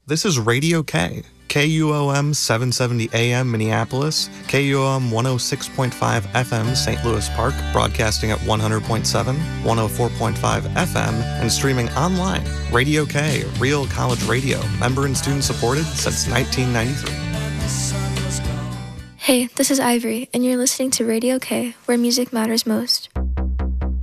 This is Radio K, KUOM 770 AM Minneapolis, KUOM 106.5 FM St. Louis Park, broadcasting at 100.7, 104.5 FM, and streaming online. Radio K, real college radio, member and student supported since 1993. Hey, this is Ivory, and you're listening to Radio K, where music matters most.